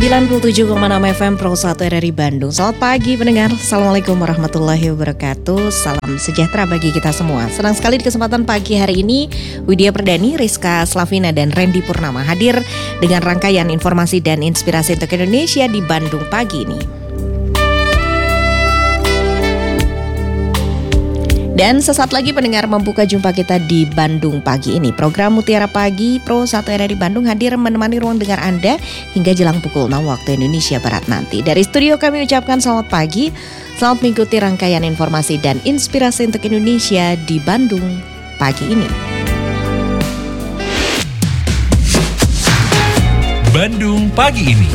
97,6 FM Pro 1 RRI Bandung. Selamat pagi pendengar. Assalamualaikum warahmatullahi wabarakatuh. Salam sejahtera bagi kita semua. Senang sekali di kesempatan pagi hari ini Widya Perdani, Rizka Slavina dan Randy Purnama hadir dengan rangkaian informasi dan inspirasi untuk Indonesia di Bandung pagi ini. Dan sesaat lagi pendengar membuka jumpa kita di Bandung pagi ini. Program Mutiara Pagi Pro 1 RRI Bandung hadir menemani ruang dengar Anda hingga jelang pukul 6 waktu Indonesia Barat nanti. Dari studio kami ucapkan selamat pagi, selamat mengikuti rangkaian informasi dan inspirasi untuk Indonesia di Bandung pagi ini. Bandung pagi ini.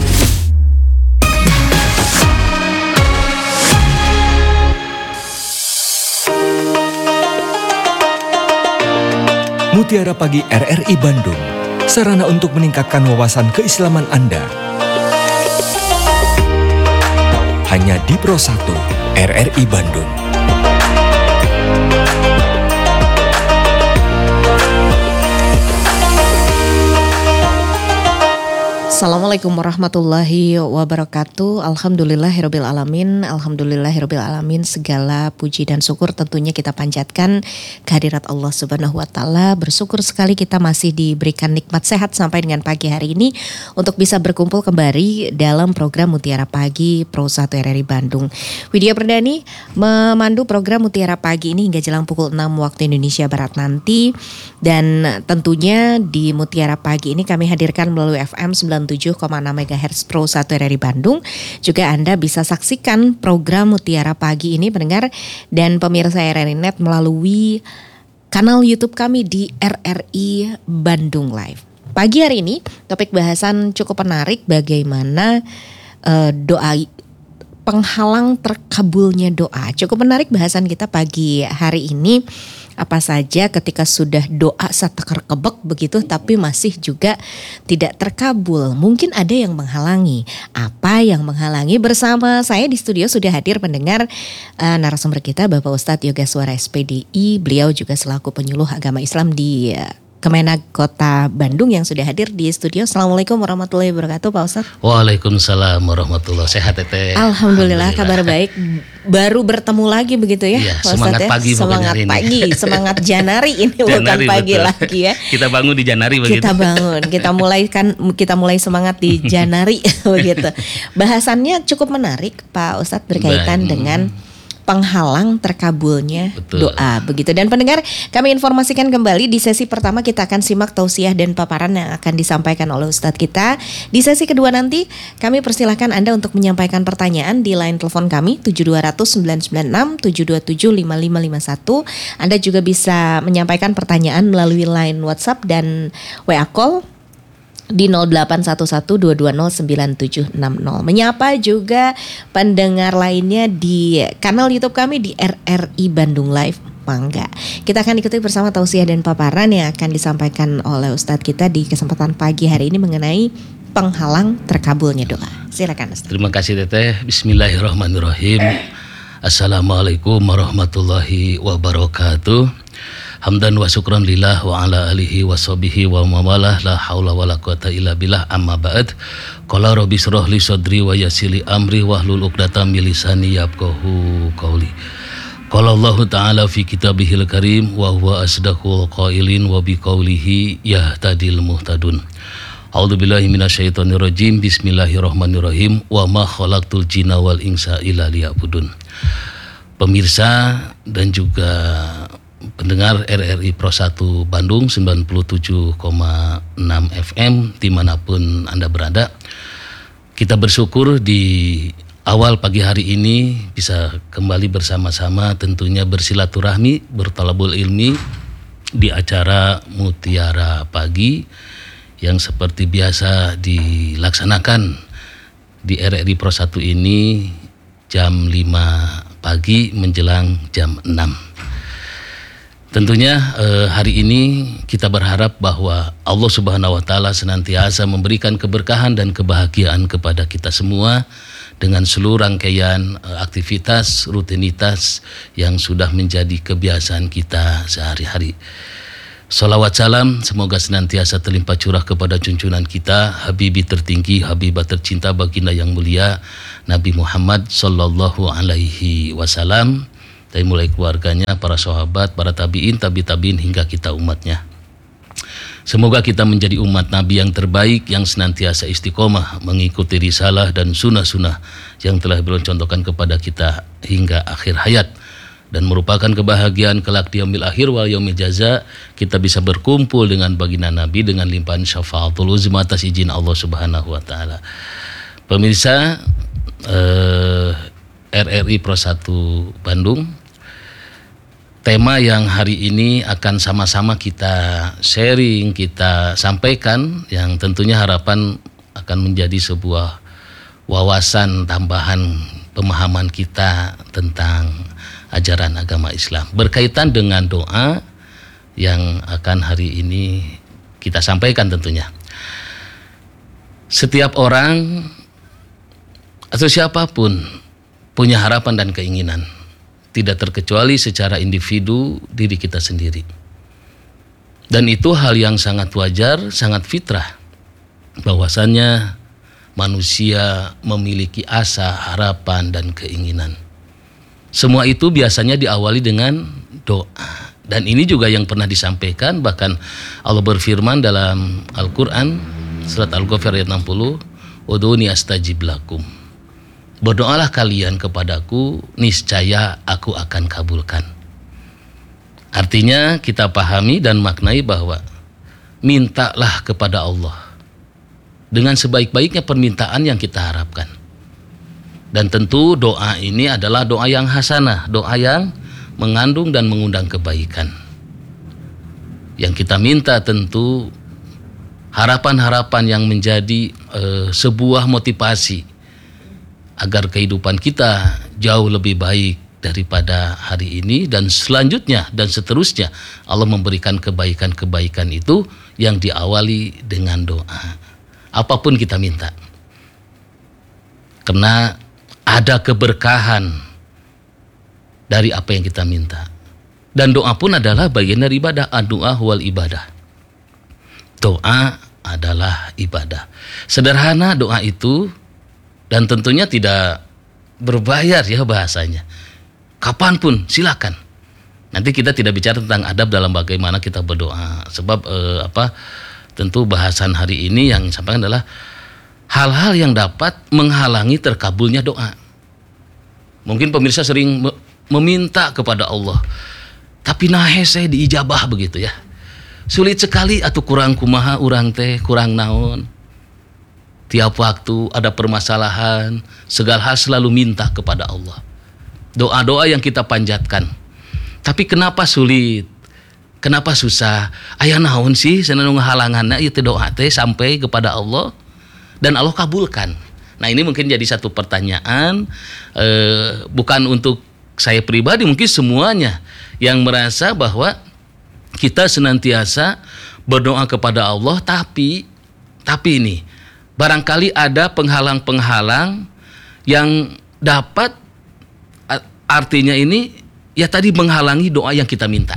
Mutiara Pagi RRI Bandung, sarana untuk meningkatkan wawasan keislaman Anda. Hanya di Pro 1 RRI Bandung. Assalamualaikum warahmatullahi wabarakatuh. Alhamdulillahirabbil alamin. Alhamdulillahirabbil alamin. Segala puji dan syukur tentunya kita panjatkan kehadirat Allah Subhanahu wa taala. Bersyukur sekali kita masih diberikan nikmat sehat sampai dengan pagi hari ini untuk bisa berkumpul kembali dalam program Mutiara Pagi Pro 1 RRI Bandung. Widya Perdani memandu program Mutiara Pagi ini hingga jelang pukul 6 waktu Indonesia Barat nanti. Dan tentunya di Mutiara Pagi ini kami hadirkan melalui FM 97,6 MHz Pro 1 RRI Bandung. Juga Anda bisa saksikan program Mutiara Pagi ini pendengar dan pemirsa RRI Net melalui kanal YouTube kami di RRI Bandung Live. Pagi hari ini topik bahasan cukup menarik, bagaimana doa penghalang terkabulnya doa. Cukup menarik bahasan kita pagi hari ini. Apa saja ketika sudah doa setekar-kebek begitu tapi masih juga tidak terkabul. Mungkin ada yang menghalangi. Apa yang menghalangi? Bersama saya di studio sudah hadir pendengar narasumber kita Bapak Ustadz Yoga Suara SPDI. Beliau juga selaku penyuluh agama Islam di Kemenag Kota Bandung yang sudah hadir di studio. Assalamualaikum warahmatullahi wabarakatuh Pak Ustadz. Waalaikumsalam warahmatullahi wabarakatuh. Sehat Teteh. Alhamdulillah, kabar baik. Baru bertemu lagi begitu ya, iya, Pak semangat Ustadz, pagi. Semangat pagi, semangat Janari ini Janari, bukan pagi betul. lagi ya. Kita bangun di Janari begitu. Kita bangun, kita mulai semangat di Janari begitu. Bahasannya cukup menarik Pak Ustadz berkaitan dengan penghalang terkabulnya doa begitu. Dan pendengar, kami informasikan kembali di sesi pertama kita akan simak tausiah dan paparan yang akan disampaikan oleh Ustadz kita. Di sesi kedua nanti kami persilahkan Anda untuk menyampaikan pertanyaan di line telepon kami 7200 996 727 5551. Anda juga bisa menyampaikan pertanyaan melalui line WhatsApp dan WA call di 0811-220-9760. Menyapa juga pendengar lainnya di kanal YouTube kami di RRI Bandung Live. Mangga. Kita akan ikuti bersama tausiah dan paparan yang akan disampaikan oleh Ustadz kita di kesempatan pagi hari ini mengenai penghalang terkabulnya doa. Silakan Ustadz. Terima kasih Teteh. Bismillahirrahmanirrahim. Assalamualaikum warahmatullahi wabarakatuh. Hamdan wa syukran lillah wa ala alihi wa sahbihi wa mawalah la haula wa la quwata illa billah amma ba'd. Qala rabbi shrah li sadri wa yassir li amri wahlul 'uqdatam min lisani yafqahu qawli. Qala Allah ta'ala fi kitabihil karim wa huwa asdaqul qailin wa bi qawlihi yahtadil muhtadun. A'udzu billahi minasyaitonir rajim. Bismillahirrahmanirrahim. Wa ma khalaqtul jinna wal insa illa liya'budun. Pemirsa dan juga pendengar RRI Pro 1 Bandung 97,6 FM dimanapun Anda berada, kita bersyukur di awal pagi hari ini bisa kembali bersama-sama tentunya bersilaturahmi, bertalabul ilmi di acara Mutiara Pagi yang seperti biasa dilaksanakan di RRI Pro 1 ini jam 5 pagi menjelang jam 6. Tentunya hari ini kita berharap bahwa Allah Subhanahu wa taala senantiasa memberikan keberkahan dan kebahagiaan kepada kita semua dengan seluruh rangkaian aktivitas, rutinitas yang sudah menjadi kebiasaan kita sehari-hari. Salawat salam semoga senantiasa terlimpah curah kepada junjungan kita, Habibi tertinggi, Habibah tercinta, baginda yang mulia Nabi Muhammad sallallahu alaihi wasallam, dari mulai keluarganya, para sahabat, para tabiin, tabiin hingga kita umatnya. Semoga kita menjadi umat Nabi yang terbaik, yang senantiasa istiqomah mengikuti risalah dan sunnah-sunnah yang telah beliau contohkan kepada kita hingga akhir hayat. Dan merupakan kebahagiaan kelak di yaumil akhir wal yaumil jaza, kita bisa berkumpul dengan baginda Nabi dengan limpahan syafaatul uzma atas izin Allah Subhanahu wa taala. Pemirsa RRI Pro 1 Bandung, tema yang hari ini akan sama-sama kita sharing, kita sampaikan, yang tentunya harapan akan menjadi sebuah wawasan tambahan pemahaman kita tentang ajaran agama Islam, berkaitan dengan doa yang akan hari ini kita sampaikan. Tentunya setiap orang atau siapapun punya harapan dan keinginan, tidak terkecuali secara individu diri kita sendiri, dan itu hal yang sangat wajar, sangat fitrah, bahwasannya manusia memiliki asa, harapan, dan keinginan. Semua itu biasanya diawali dengan doa. Dan ini juga yang pernah disampaikan, bahkan Allah berfirman dalam Al-Quran, surat Al-Ghafir ayat 60, Udhuni astajib lakum. Berdoalah kalian kepadaku, niscaya aku akan kabulkan. Artinya kita pahami dan maknai bahwa mintalah kepada Allah dengan sebaik-baiknya permintaan yang kita harapkan. Dan tentu doa ini adalah doa yang hasanah, doa yang mengandung dan mengundang kebaikan. Yang kita minta tentu harapan-harapan yang menjadi sebuah motivasi agar kehidupan kita jauh lebih baik daripada hari ini dan selanjutnya dan seterusnya. Allah memberikan kebaikan-kebaikan itu yang diawali dengan doa. Apapun kita minta, karena ada keberkahan dari apa yang kita minta. Dan doa pun adalah bagian dari ibadah. Doa wal ibadah. Doa adalah ibadah. Sederhana doa itu, dan tentunya tidak berbayar ya bahasanya. Kapanpun silakan. Nanti kita tidak bicara tentang adab dalam bagaimana kita berdoa. Sebab tentu bahasan hari ini yang disampaikan adalah hal-hal yang dapat menghalangi terkabulnya doa. Mungkin pemirsa sering meminta kepada Allah, tapi nahe saya diijabah begitu ya. Sulit sekali atau kurang kumaha urang teh, kurang naon. Tiap waktu ada permasalahan, segala hal selalu minta kepada Allah. Doa-doa yang kita panjatkan. Tapi kenapa sulit? Kenapa susah? Aya naon sih cenah nu ngahalanganna ieu doa teh sampai kepada Allah dan Allah kabulkan. Nah, ini mungkin jadi satu pertanyaan, bukan untuk saya pribadi, mungkin semuanya yang merasa bahwa kita senantiasa berdoa kepada Allah, tapi ini barangkali ada penghalang-penghalang yang dapat, artinya ini ya tadi menghalangi doa yang kita minta.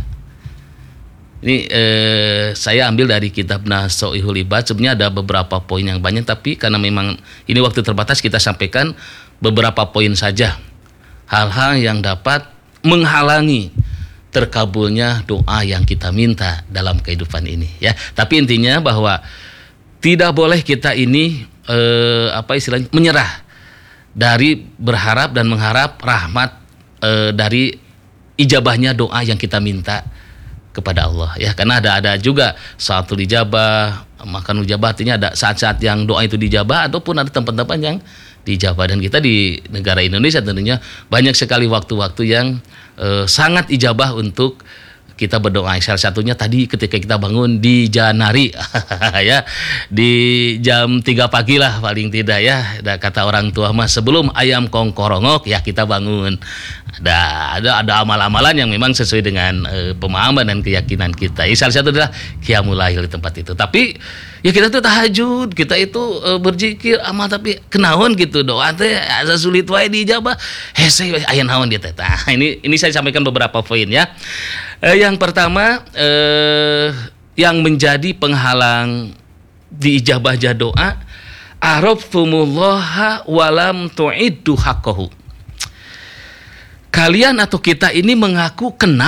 Ini saya ambil dari kitab Nasoihul Ibad. Sebenarnya ada beberapa poin yang banyak, tapi karena memang ini waktu terbatas, kita sampaikan beberapa poin saja. Hal-hal yang dapat menghalangi terkabulnya doa yang kita minta dalam kehidupan ini ya. Tapi intinya bahwa tidak boleh kita ini istilahnya menyerah dari berharap dan mengharap rahmat dari ijabahnya doa yang kita minta kepada Allah ya. Karena ada juga saatul ijabah, makan ijabah, artinya ada saat-saat yang doa itu dijabah ataupun ada tempat-tempat yang dijabah. Dan kita di negara Indonesia tentunya banyak sekali waktu-waktu yang sangat ijabah untuk kita berdoa. Salah satunya tadi ketika kita bangun di Janari ya, di jam 3 pagi lah paling tidak ya. Ada kata orang tua mah sebelum ayam kongkorongok ya kita bangun. Ada amal-amalan yang memang sesuai dengan pemahaman dan keyakinan kita. Salah satu adalah qiyamul lail di tempat itu. Tapi ya kita tuh tahajud, kita itu berzikir amal, tapi kenaon gitu doa teh asa sulit wae dijabah. Hese aya naon dia teh. Nah, ini saya sampaikan beberapa poin ya. Yang pertama, yang menjadi penghalang diijabahnya doa, arabtumullaha walam tu'iddu haqqahu. Kalian atau kita ini mengaku kenal